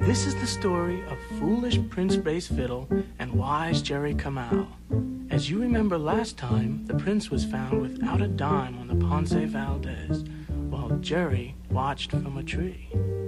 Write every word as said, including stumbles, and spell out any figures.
This is the story of foolish Prince Bass Fiddle and wise Jerry Kamal. As you remember last time, the prince was found without a dime on the Ponce Valdez, while Jerry watched from a tree.